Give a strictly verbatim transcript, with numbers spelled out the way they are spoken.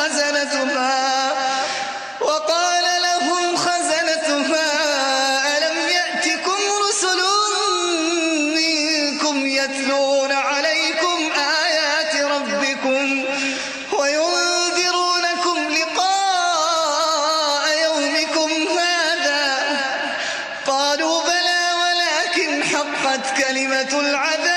خزنتها وقال لهم خزنتها ألم يأتكم رسل منكم يتلون عليكم آيات ربكم وينذرونكم لقاء يومكم هذا؟ قالوا بلى ولكن حقت كلمة العذاب